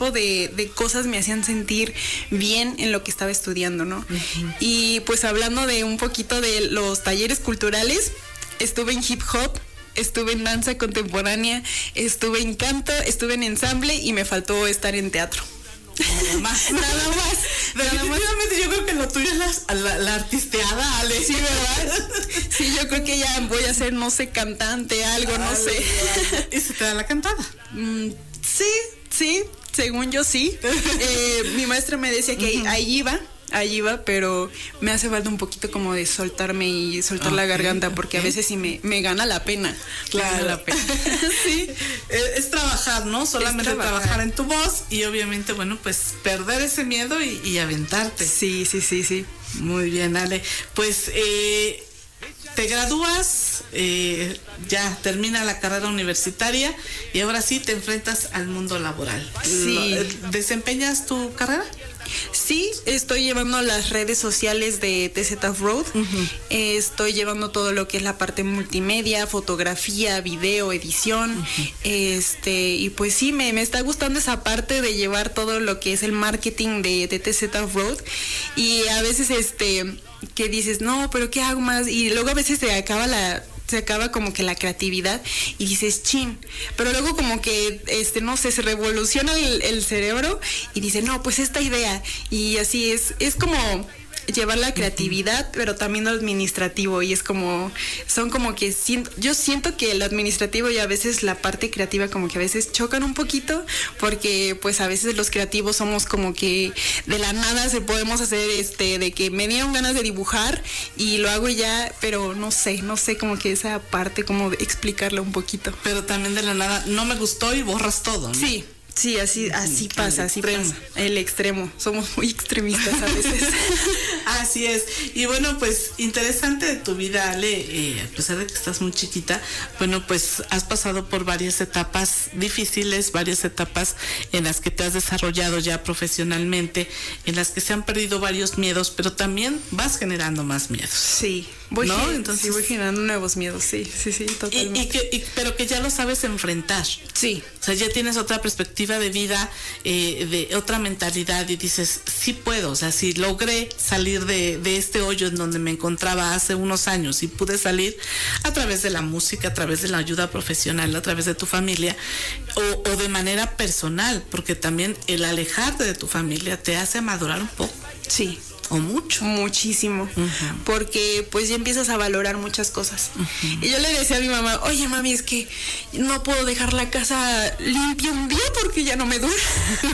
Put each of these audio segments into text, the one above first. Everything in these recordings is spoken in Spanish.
tipo de cosas me hacían sentir bien en lo que estaba estudiando, ¿no? Uh-huh. Y pues hablando de un poquito de los talleres culturales, estuve en hip hop, estuve en danza contemporánea, estuve en canto, estuve en ensamble y me faltó estar en teatro. Nada más. Definitivamente yo creo que lo tuyo es la artisteada, Ale. Sí, ¿verdad? Sí, yo creo que ya voy a ser, no sé, cantante, algo, no sé. ¿Y se te da la cantada? Sí, según yo sí. Mi maestra me decía que ahí iba, pero me hace falta un poquito como de soltarme y soltar la garganta, porque a veces sí me gana la pena. Claro. Me gana la pena. Sí. Es trabajar, ¿no? Solamente trabajar en tu voz y obviamente, bueno, pues perder ese miedo y aventarte. Sí. Muy bien, Ale. Pues te gradúas, ya termina la carrera universitaria y ahora sí te enfrentas al mundo laboral. Sí. ¿Desempeñas tu carrera? Sí, estoy llevando las redes sociales de TZ Off-Road. Uh-huh. Estoy llevando todo lo que es la parte multimedia, fotografía, video, edición. Uh-huh. Y pues sí, me está gustando esa parte de llevar todo lo que es el marketing de TZ Off-Road. Y a veces que dices, no, pero ¿qué hago más? Y luego a veces se acaba como que la creatividad y dices, chin, pero luego como que, no sé, se revoluciona el cerebro y dice, no, pues esta idea, y así es como llevar la creatividad, pero también lo administrativo, y es como, son como que yo siento que el administrativo y a veces la parte creativa como que a veces chocan un poquito, porque pues a veces los creativos somos como que de la nada se podemos hacer de que me dieron ganas de dibujar y lo hago ya, pero no sé como que esa parte como de explicarla un poquito. Pero también de la nada no me gustó y borras todo, ¿no? Sí, así pasa. El extremo. Somos muy extremistas a veces. Así es. Y bueno, pues interesante de tu vida, Ale, a pesar de que estás muy chiquita, bueno, pues has pasado por varias etapas difíciles, varias etapas en las que te has desarrollado ya profesionalmente, en las que se han perdido varios miedos, pero también vas generando más miedos. Sí. Voy generando nuevos miedos, sí, totalmente. Pero que ya lo sabes enfrentar. Sí. O sea, ya tienes otra perspectiva de vida, de otra mentalidad y dices, sí puedo, o sea, si logré salir de este hoyo en donde me encontraba hace unos años y pude salir a través de la música, a través de la ayuda profesional, a través de tu familia o de manera personal, porque también el alejarte de tu familia te hace madurar un poco. Sí. O mucho. Muchísimo. Uh-huh. Porque pues ya empiezas a valorar muchas cosas. Uh-huh. Y yo le decía a mi mamá, oye mami, es que no puedo dejar la casa limpia un día porque ya no me dura.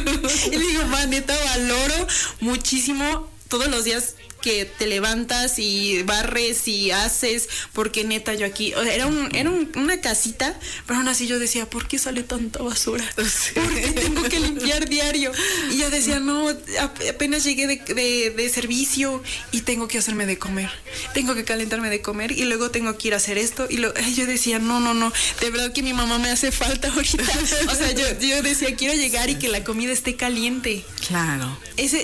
Y le digo, ma, neta, valoro muchísimo todos los días que te levantas y barres y haces, porque neta yo aquí, o sea, era una casita, pero aún así yo decía, ¿por qué sale tanta basura? Sí. ¿Por qué tengo que limpiar diario? Y yo decía, no, apenas llegué de servicio y tengo que hacerme de comer, tengo que calentarme de comer y luego tengo que ir a hacer esto, y yo decía, no, de verdad que mi mamá me hace falta ahorita. O sea, yo decía, quiero llegar y que la comida esté caliente. Claro.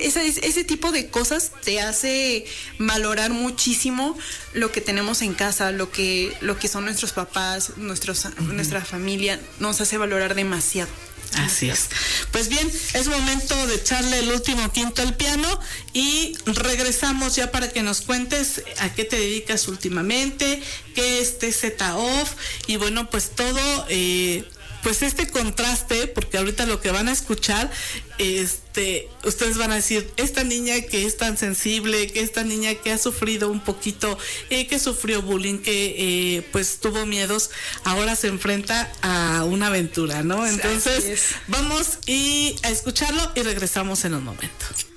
Ese tipo de cosas te hace valorar muchísimo lo que tenemos en casa, lo que son nuestros papás, nuestra familia, nos hace valorar demasiado. Así es. Pues bien, es momento de echarle el último quinto al piano y regresamos ya para que nos cuentes a qué te dedicas últimamente, qué es TZ Off y bueno, pues todo, pues este contraste, porque ahorita lo que van a escuchar, ustedes van a decir, esta niña que es tan sensible, que esta niña que ha sufrido un poquito, que sufrió bullying, que pues tuvo miedos, ahora se enfrenta a una aventura, ¿no? Entonces, vamos a escucharlo y regresamos en un momento.